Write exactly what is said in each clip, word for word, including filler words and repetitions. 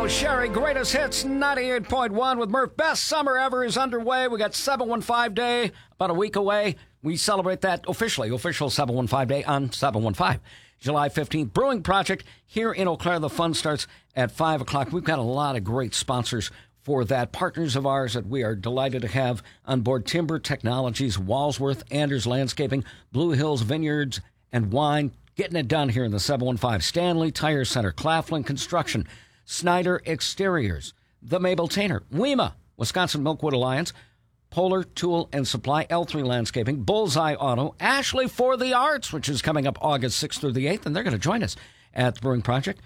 Joe Sherry, Greatest Hits ninety-eight point one with Murph. Best summer ever is underway. We got seven one five Day about a week away. We celebrate that officially, official seven one five Day on seven one five. July fifteenth, Brewing Project here in Eau Claire. The fun starts at five o'clock. We've got a lot of great sponsors for that. Partners of ours that we are delighted to have on board: Timber Technologies, Walsworth, Anders Landscaping, Blue Hills Vineyards and Wine. Getting it done here in the seven one five. Stanley Tire Center, Claflin Construction, Snyder Exteriors, The Mabel Tainer, WEMA, Wisconsin Milkwood Alliance, Polar Tool and Supply, L three Landscaping, Bullseye Auto, Ashley for the Arts, which is coming up August sixth through the eighth, and they're going to join us at the Brewing Project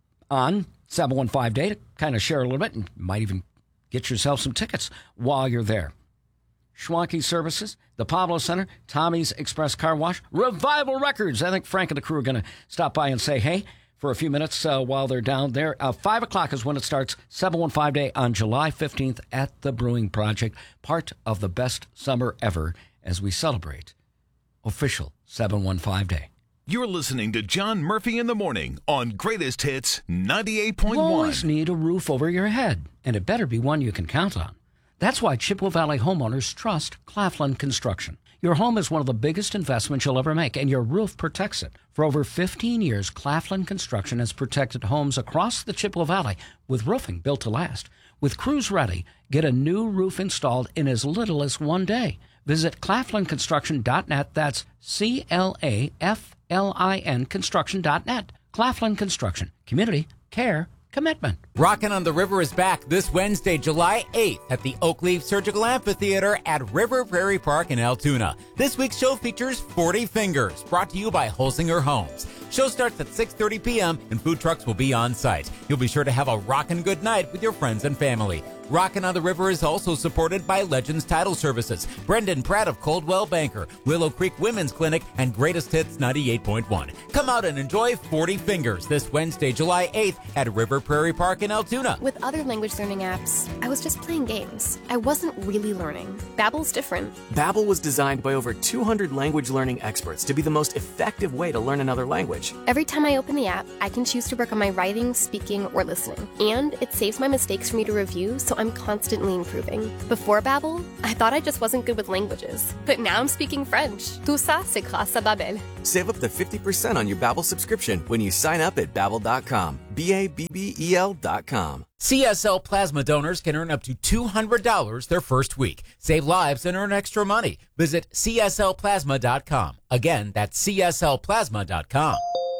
on seven one five Day to kind of share a little bit, and might even get yourself some tickets while you're there. Schwanke Services, the Pablo Center, Tommy's Express Car Wash, Revival Records. I think Frank and the crew are going to stop by and say hey for a few minutes uh, while they're down there. Uh, five o'clock is when it starts, seven one five Day on July fifteenth at the Brewing Project. Part of the best summer ever as we celebrate official seven one five Day. You're listening to John Murphy in the Morning on Greatest Hits ninety-eight point one. You always need a roof over your head, and it better be one you can count on. That's why Chippewa Valley homeowners trust Claflin Construction. Your home is one of the biggest investments you'll ever make, and your roof protects it. For over fifteen years, Claflin Construction has protected homes across the Chippewa Valley with roofing built to last. With crews ready, get a new roof installed in as little as one day. Visit claflin construction dot net. That's C L A F L I N construction dot net. Claflin Construction. Community, care, commitment. Rockin' on the River is back this Wednesday, July eighth at the Oakleaf Surgical Amphitheater at River Prairie Park in Altoona. This week's show features forty Fingers, brought to you by Holsinger Homes. Show starts at six thirty p.m. and food trucks will be on site. You'll be sure to have a rockin' good night with your friends and family. Rockin' on the River is also supported by Legends Title Services, Brendan Pratt of Coldwell Banker, Willow Creek Women's Clinic, and Greatest Hits ninety-eight point one. Come out and enjoy forty Fingers this Wednesday, July eighth at River Prairie Park in Altoona. With other language learning apps, I was just playing games. I wasn't really learning. Babbel's different. Babbel was designed by over two hundred language learning experts to be the most effective way to learn another language. Every time I open the app, I can choose to work on my writing, speaking, or listening. And it saves my mistakes for me to review, so I'm constantly improving. Before Babbel, I thought I just wasn't good with languages. But now I'm speaking French. Tout ça, c'est grâce à Babbel. Save up to fifty percent on your Babbel subscription when you sign up at babbel dot com. B A B B E L dot com. C S L plasma donors can earn up to two hundred dollars their first week. Save lives and earn extra money. Visit C S L plasma dot com. Again, that's C S L plasma dot com.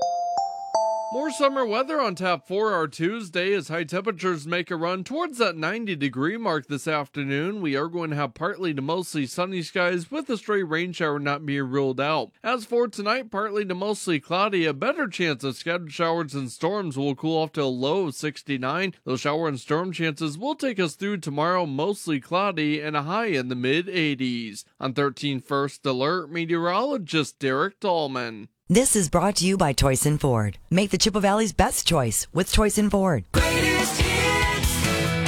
More summer weather on tap for our Tuesday as high temperatures make a run towards that ninety degree mark this afternoon. We are going to have partly to mostly sunny skies with a stray rain shower not being ruled out. As for tonight, partly to mostly cloudy, a better chance of scattered showers and storms will cool off to a low of sixty-nine. Those shower and storm chances will take us through tomorrow, mostly cloudy and a high in the mid eighties. On thirteen First Alert, meteorologist Derek Tallman. This is brought to you by Toyson Ford. Make the Chippewa Valley's best choice with Toyson Ford. Greatest Hits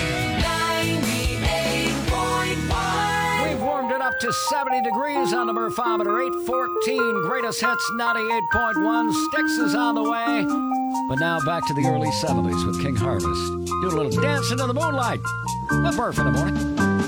ninety-eight point one. We've warmed it up to seventy degrees on the Murphometer. eight fourteen, Greatest Hits ninety-eight point one. Styx is on the way. But now back to the early seventies with King Harvest. Do a little dance into the moonlight with Murph in the morning.